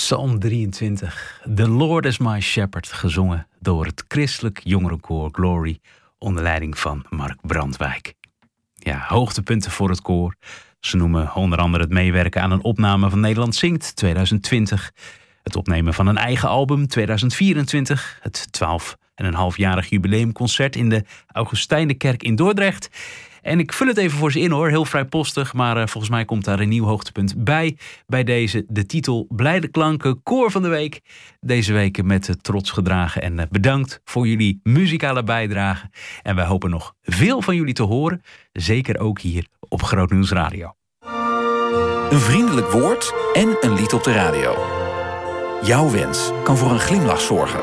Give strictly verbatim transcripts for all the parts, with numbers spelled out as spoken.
Psalm drieëntwintig. The Lord is my shepherd, gezongen door het christelijk jongerenkoor Glory onder leiding van Mark Brandwijk. Ja, hoogtepunten voor het koor. Ze noemen onder andere het meewerken aan een opname van Nederland Zingt tweeduizend twintig, het opnemen van een eigen album tweeduizend vierentwintig, het twaalf en een halfjarig jubileumconcert in de Augustijnenkerk in Dordrecht. En ik vul het even voor ze in hoor, heel vrijpostig, maar uh, volgens mij komt daar een nieuw hoogtepunt bij. Bij deze de titel Blijde Klanken, Koor van de Week. Deze week met uh, trots gedragen en uh, bedankt voor jullie muzikale bijdrage. En wij hopen nog veel van jullie te horen, zeker ook hier op Groot Nieuws Radio. Een vriendelijk woord en een lied op de radio. Jouw wens kan voor een glimlach zorgen.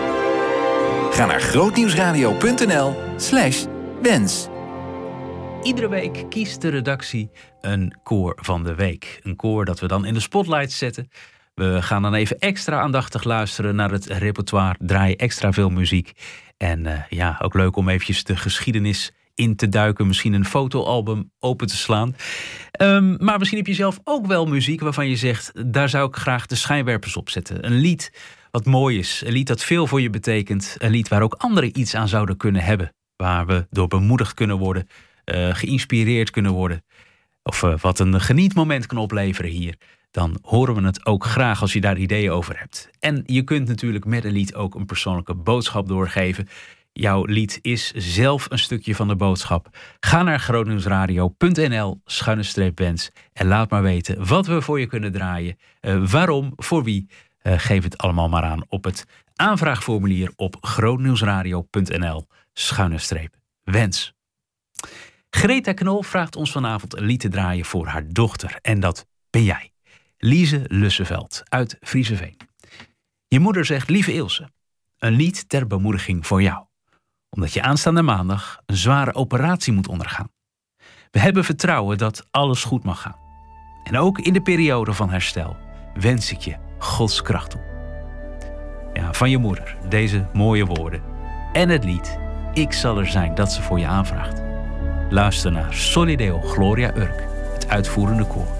Ga naar grootnieuwsradio.nl slash wens. Iedere week kiest de redactie een koor van de week. Een koor dat we dan in de spotlight zetten. We gaan dan even extra aandachtig luisteren naar het repertoire. Draaien extra veel muziek. En uh, ja, ook leuk om eventjes de geschiedenis in te duiken. Misschien een fotoalbum open te slaan. Um, maar misschien heb je zelf ook wel muziek waarvan je zegt, daar zou ik graag de schijnwerpers op zetten. Een lied wat mooi is. Een lied dat veel voor je betekent. Een lied waar ook anderen iets aan zouden kunnen hebben. Waar we door bemoedigd kunnen worden. Uh, geïnspireerd kunnen worden. Of uh, wat een genietmoment kan opleveren hier. Dan horen we het ook graag als je daar ideeën over hebt. En je kunt natuurlijk met een lied ook een persoonlijke boodschap doorgeven. Jouw lied is zelf een stukje van de boodschap. Ga naar grootnieuwsradio.nl schuine streep wens en laat maar weten wat we voor je kunnen draaien. Uh, waarom, voor wie. Uh, geef het allemaal maar aan op het aanvraagformulier op grootnieuwsradio.nl schuine streep wens. Greta Knol vraagt ons vanavond een lied te draaien voor haar dochter. En dat ben jij. Lize Lusseveld uit Frieseveen. Je moeder zegt, lieve Ilse, een lied ter bemoediging voor jou. Omdat je aanstaande maandag een zware operatie moet ondergaan. We hebben vertrouwen dat alles goed mag gaan. En ook in de periode van herstel wens ik je Gods kracht toe. Ja, van je moeder deze mooie woorden. En het lied Ik zal er zijn dat ze voor je aanvraagt. Luister naar Solideo Gloria Urk, het uitvoerende koor.